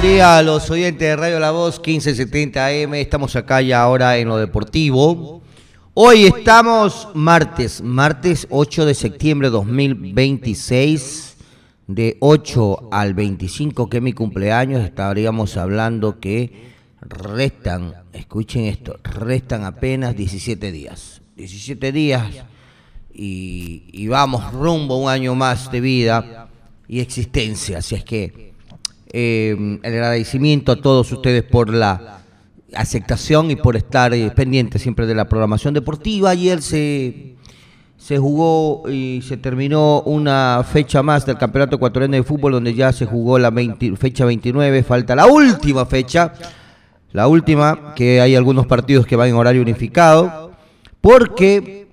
día a los oyentes de Radio La Voz 1570 AM. Estamos acá ya ahora en lo deportivo. Hoy estamos martes 8 de septiembre de 2026, de 8 al 25, que es mi cumpleaños. Estaríamos hablando que restan, escuchen esto, restan apenas 17 días. 17 días y vamos rumbo a un año más de vida y existencia. Así es que el agradecimiento a todos ustedes por la aceptación y por estar pendientes siempre de la programación deportiva. Ayer se jugó y se terminó una fecha más del Campeonato Ecuatoriano de Fútbol, donde ya se jugó la fecha 29, falta la última fecha, que hay algunos partidos que van en horario unificado, porque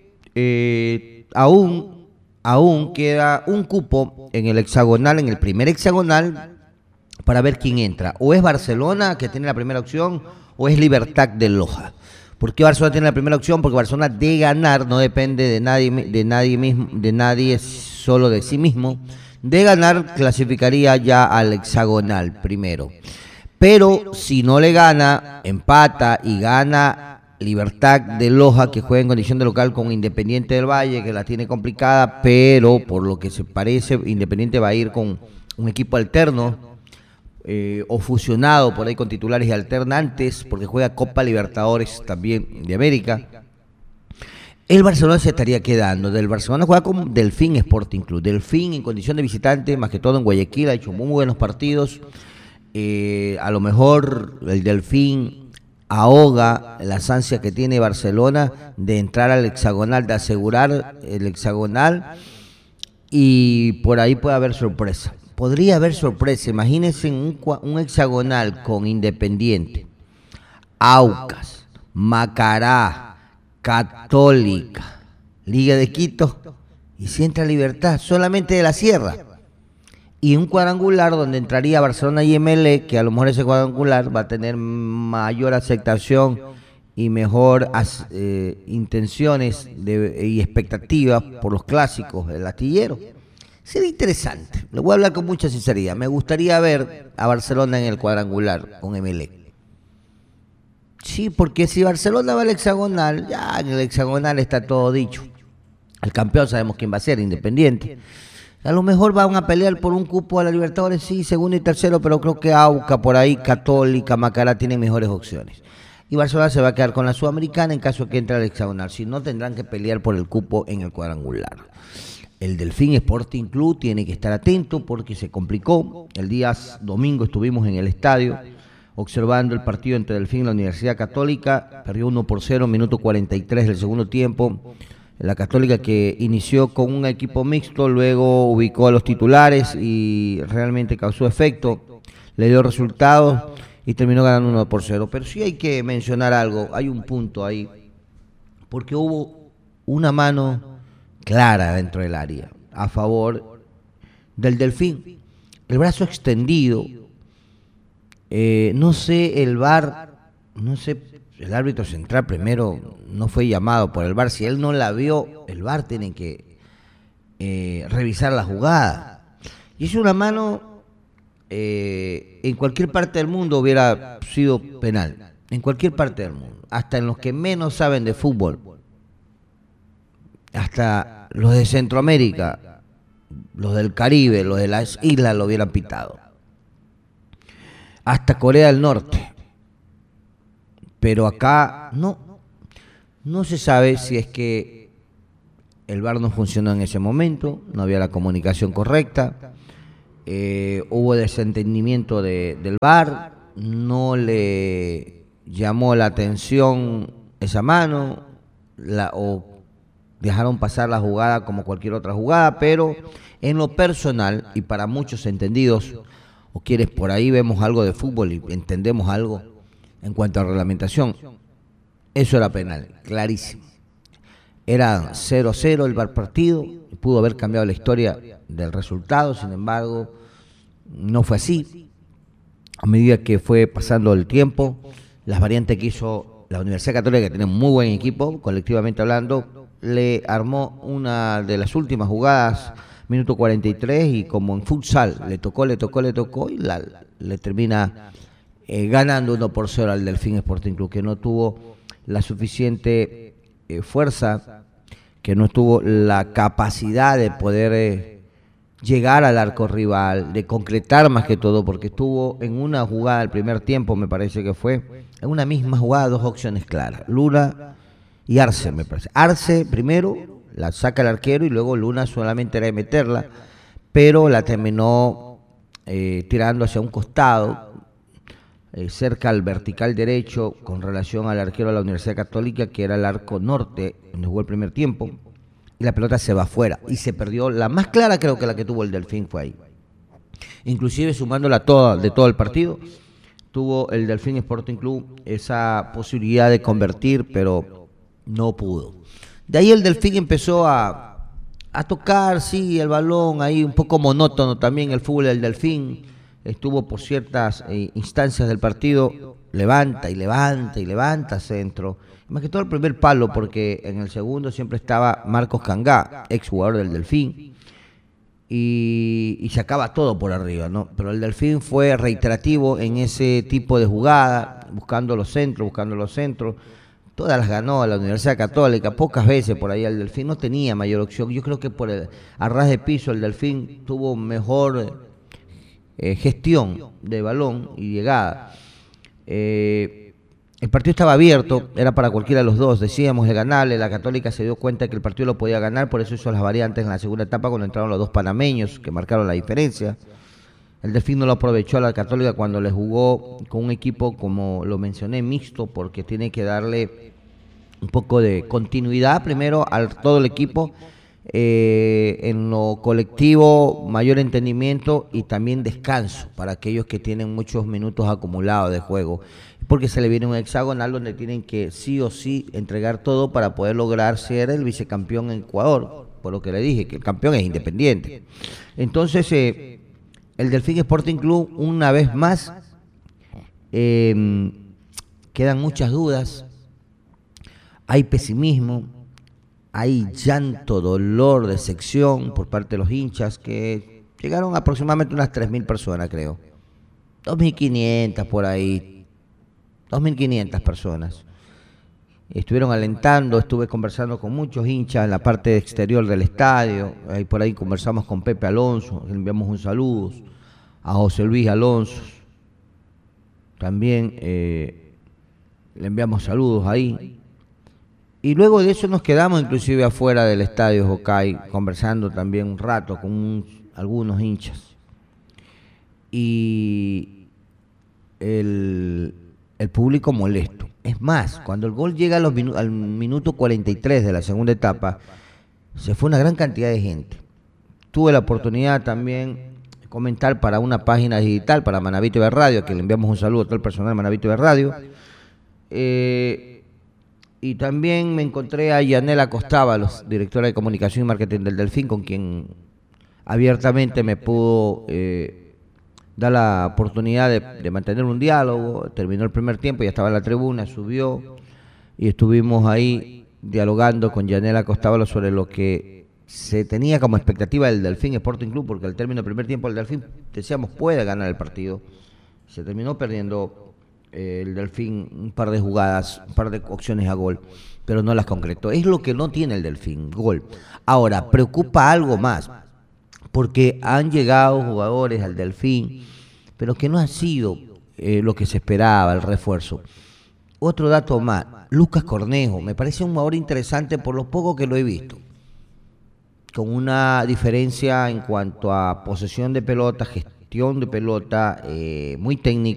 aún queda un cupo en el hexagonal, en el primer hexagonal, para ver quién entra. O es Barcelona, que tiene la primera opción, o es Libertad de Loja. ¿Por qué Barcelona tiene la primera opción? Porque Barcelona, de ganar, no depende de nadie, solo de sí mismo. De ganar, clasificaría ya al hexagonal primero. Pero si no le gana, empata y gana Libertad de Loja, que juega en condición de local con Independiente del Valle, que la tiene complicada, pero por lo que se parece, Independiente va a ir con un equipo alterno, o fusionado por ahí con titulares y alternantes, porque juega Copa Libertadores también de América. El Barcelona se estaría quedando. Del Barcelona juega con Delfín Sporting Club. Delfín en condición de visitante, más que todo en Guayaquil, ha hecho muy buenos partidos. A lo mejor el Delfín ahoga las ansias que tiene Barcelona de entrar al hexagonal, de asegurar el hexagonal, y por ahí puede haber sorpresa. Podría haber sorpresa. Imagínense un hexagonal con Independiente, Aucas, Macará, Católica, Liga de Quito, y si entra Libertad, solamente de la Sierra. Y un cuadrangular donde entraría Barcelona y MLE, que a lo mejor ese cuadrangular va a tener mayor aceptación y mejor intenciones y expectativas por los clásicos, el astillero. Sería interesante. Le voy a hablar con mucha sinceridad. Me gustaría ver a Barcelona en el cuadrangular con MLE. Sí, porque si Barcelona va al hexagonal, ya en el hexagonal está todo dicho. El campeón sabemos quién va a ser, Independiente. A lo mejor van a pelear por un cupo a la Libertadores, sí, segundo y tercero, pero creo que Auca, por ahí, Católica, Macará tienen mejores opciones. Y Barcelona se va a quedar con la Sudamericana en caso que entre al hexagonal. Si no, tendrán que pelear por el cupo en el cuadrangular. El Delfín Sporting Club tiene que estar atento porque se complicó. El día domingo estuvimos en el estadio observando el partido entre Delfín y la Universidad Católica. Perdió 1-0, minuto 43 del segundo tiempo. La Católica, que inició con un equipo mixto, luego ubicó a los titulares y realmente causó efecto. Le dio resultados y terminó ganando 1-0. Pero sí hay que mencionar algo. Hay un punto ahí, porque hubo una mano clara dentro del área a favor del Delfín, el brazo extendido. No sé, el VAR, no sé, el árbitro central primero no fue llamado por el VAR. Si él no la vio, el VAR tiene que revisar la jugada. Y es una mano, en cualquier parte del mundo hubiera sido penal, en cualquier parte del mundo, hasta en los que menos saben de fútbol. Hasta los de Centroamérica, los del Caribe, los de las islas lo hubieran pitado. Hasta Corea del Norte. Pero acá no se sabe si es que el VAR no funcionó en ese momento, no había la comunicación correcta, hubo desentendimiento del VAR, no le llamó la atención esa mano, o dejaron pasar la jugada como cualquier otra jugada. Pero en lo personal, y para muchos entendidos, o quienes por ahí vemos algo de fútbol y entendemos algo en cuanto a reglamentación, eso era penal, clarísimo. Era 0-0 el partido, y pudo haber cambiado la historia del resultado. Sin embargo, no fue así. A medida que fue pasando el tiempo, las variantes que hizo la Universidad Católica, que tiene un muy buen equipo, colectivamente hablando, le armó una de las últimas jugadas, minuto 43, y como en futsal, le tocó y la le termina ganando 1-0 al Delfín Sporting Club, que no tuvo la suficiente fuerza, que no tuvo la capacidad de poder llegar al arco rival, de concretar más que todo, porque estuvo en una jugada el primer tiempo, me parece que fue, en una misma jugada, dos opciones claras, Luna y Arce, me parece. Arce primero la saca el arquero y luego Luna solamente era de meterla, pero la terminó tirando hacia un costado, cerca al vertical derecho, con relación al arquero de la Universidad Católica, que era el arco norte, donde jugó el primer tiempo, y la pelota se va afuera, y se perdió. La más clara creo que la que tuvo el Delfín fue ahí. Inclusive sumándola toda, de todo el partido, tuvo el Delfín Sporting Club esa posibilidad de convertir, pero no pudo. De ahí el Delfín empezó a tocar, sí, el balón, ahí un poco monótono también el fútbol del Delfín. Estuvo por ciertas instancias del partido, levanta y levanta y levanta centro. Más que todo el primer palo, porque en el segundo siempre estaba Marcos Cangá, ex jugador del Delfín, y se acaba todo por arriba, ¿no? Pero el Delfín fue reiterativo en ese tipo de jugada, buscando los centros, todas las ganó a la Universidad Católica, pocas veces por ahí el Delfín no tenía mayor opción. Yo creo que por el a ras de piso el Delfín tuvo mejor gestión de balón y llegada. El partido estaba abierto, era para cualquiera de los dos, decíamos de ganarle. La Católica se dio cuenta que el partido lo podía ganar, por eso hizo las variantes en la segunda etapa cuando entraron los dos panameños que marcaron la diferencia. El Delfín no lo aprovechó a la Católica cuando le jugó con un equipo, como lo mencioné, mixto, porque tiene que darle un poco de continuidad primero a todo el equipo, en lo colectivo, mayor entendimiento y también descanso para aquellos que tienen muchos minutos acumulados de juego, porque se le viene un hexagonal donde tienen que sí o sí entregar todo para poder lograr ser el vicecampeón en Ecuador, por lo que le dije, que el campeón es Independiente. Entonces, el Delfín Sporting Club, una vez más, quedan muchas dudas, hay pesimismo, hay llanto, dolor, decepción por parte de los hinchas, que llegaron aproximadamente unas 3.000 personas, creo. 2.500 por ahí, 2.500 personas. Estuvieron alentando, estuve conversando con muchos hinchas en la parte exterior del estadio. Ahí por ahí conversamos con Pepe Alonso, le enviamos un saludo, a José Luis Alonso. También le enviamos saludos ahí. Y luego de eso nos quedamos inclusive afuera del estadio Jocay, conversando también un rato con algunos hinchas. Y el público molesto. Es más, cuando el gol llega al minuto 43 de la segunda etapa, se fue una gran cantidad de gente. Tuve la oportunidad también de comentar para una página digital, para Manaví TV Radio, que le enviamos un saludo a todo el personal de Manaví TV Radio. Y también me encontré a Yanela Costávalos, directora de Comunicación y Marketing del Delfín, con quien abiertamente me pudo dar la oportunidad de mantener un diálogo. Terminó el primer tiempo, ya estaba en la tribuna, subió y estuvimos ahí dialogando con Yanela Costávalos sobre lo que se tenía como expectativa del Delfín Sporting Club, porque al término del primer tiempo el Delfín, decíamos, puede ganar el partido. Se terminó perdiendo el Delfín un par de jugadas, un par de opciones a gol, pero no las concretó. Es lo que no tiene el Delfín, gol. Ahora, preocupa algo más, porque han llegado jugadores al Delfín, pero que no ha sido lo que se esperaba, el refuerzo. Otro dato más, Lucas Cornejo, me parece un jugador interesante por lo poco que lo he visto, con una diferencia en cuanto a posesión de pelota, gestión de pelota, muy técnico.